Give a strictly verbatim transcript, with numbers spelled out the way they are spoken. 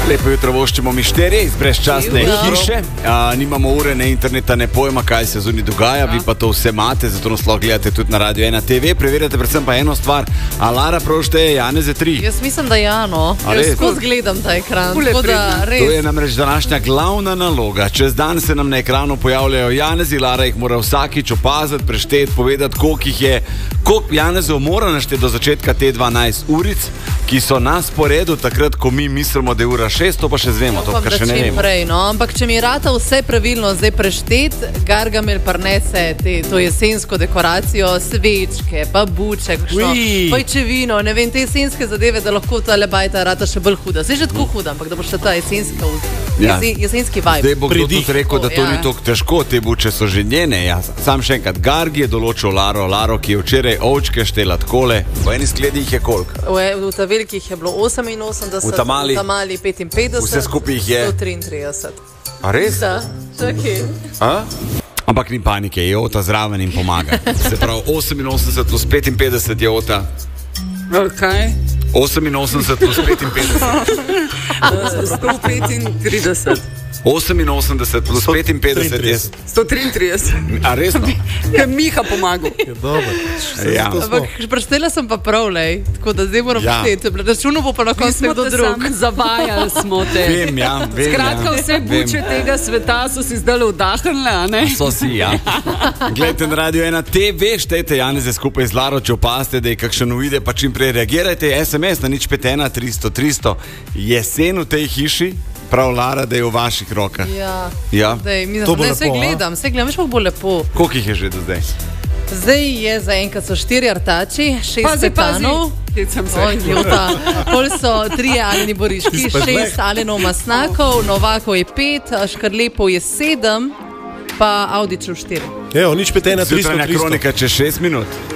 Lepo jutro voščimo mi šterje iz brezčasne hiše. A, nimamo ure, ne interneta, ne pojma, kaj se zunaj dogaja. Vi pa to vse imate, zato nas lahko gledate tudi na Radio ena te ve. Preverjate predvsem pa eno stvar. A Lara prav šteje Janeze tri? Jaz mislim, da ja, no. Jaz skozi gledam ta ekran. Da, to je namreč današnja glavna naloga. Čez dan se nam na ekranu pojavljajo Janezi. Lara jih mora vsakič opaziti, prešteti, povedati, koliko jih je. Koliko Janezov mora našteti do začetka te dvanajst uric, ki so na sporedu takrat, ko mi mislimo, da je ura šest, to pa še zvemo, to kar še ne vemo. Prej, no? Ampak če mi rata vse pravilno zdaj preštet, Gargamel prinese te, to jesensko dekoracijo, svečke, pa buče, kakšno pajčevino, ne vem, te jesenske zadeve, da lahko ta lebajta rata še bolj huda. Saj že tako huda, ampak da bo še ta jesenska ja. jesenski vibe. Zdaj bo kdo tudi rekel, da to ja. ni tako težko, te buče so že njene. Ja. Sam še enkrat, Gargi je določil Laro, Laro, ki je včeraj ovčke štela takole, v eni skledi jih je koliko? V, v ta velikih je bilo oseminosemdeset, v tamali, v tamali petinpetdeset, vse skupaj jih je sto triintrideset. A res? Da, čakaj. A? Ampak ni panike, je Ota zraven in pomaga. Se pravi, oseminosemdeset plus petinpetdeset je Ota. Kaj? oseminosemdeset plus petinpetdeset. sto petintrideset. oseminosemdeset plus petinpetdeset je sto triintrideset. A resno? Je Miha pomagal. Je dobro. Ja. Ampak preštela sem pa prav, lej. Tako da zdaj moram pošteti. Ja. Računo bo pa na koncu nekdo drug. Zavajali smo te. Vem, ja. Vem, Skratka, ja. vse buče vem. Tega sveta so si zdaj vdahnile, a ne? So si, ja. Gledajte na Radio ena te ve, štejte Janeze skupaj z Laro, če opazite, da je kakšen uvide, pa čim prej reagirajte. es em es na nič pet ena tristo tristo. Jesen v tej hiši. Prav, Lara, da je v vaših rokah. Ja. ja. Dej, mislim, ne, vse gledam, vse gledam, veš pa bo lepo. Koliko jih je že do zdaj? Zdaj je zaenkrat so štiri artači, šest petanov. Pol so trije Aleni Boriški, šest Alenov Masnakov, Novakov je pet, Škrlepov je sedem, pa Audičev štiri. Evo, nič pet ena tristo tristo. Zjutranja kronika čez šest minut.